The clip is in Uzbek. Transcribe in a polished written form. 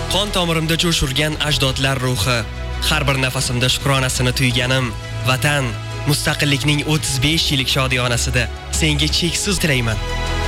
Qon tomirimda jo'sh urgan ajdodlar ruhi, har bir nafasimda shukronasini tuyganim, Vatan, mustaqillikning 35 yillik shodiyonasida senga cheksiz tilayman.